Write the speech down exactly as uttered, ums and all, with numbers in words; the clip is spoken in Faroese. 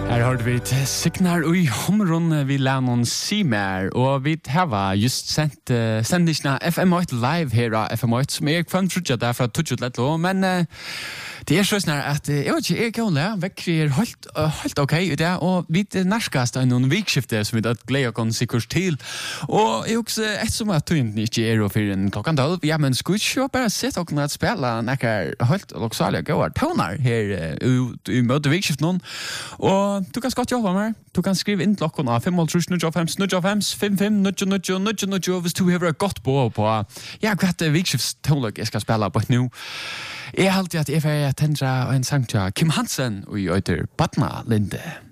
Her har vi Signar ui homron vi lærnon Simer, og vi har just sendt uh, sendisna F M åtte live her av F M åtte, som jeg fann trutja der fra Tutjut Letlo, men uh, det er så snar at uh, jeg vet ikke, jeg kan lære, vekkri er helt, uh, helt ok i det, og vi er nærskast av noen vikskifte som vi da gleder oss sikkert til, og jeg også, ettersom at tøynden ikke er og fyrir en klokkan tolv, ja, men skulle ikke bare sett oss at spela nekkar helt loksalige gåar tøvnar her uh, i møte vikskift noen, og du kan skott jobba med. Du kan skrive inn klokken av fem null null fem null fem fem fem null null null null hvis du har et godt på på ja, hva er vikskiftstonløk jeg skal spille på nå. Jeg halte at jeg får tendre en sang til Kim Hansen og jeg øyter Batna Linde.